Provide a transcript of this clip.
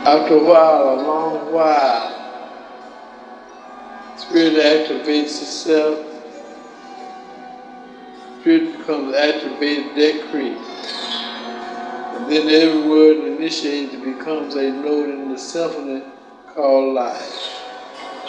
After a while, a long while, Spirit activates itself. Spirit becomes activated, decrease. And then every word initiated becomes a note in the symphony called life.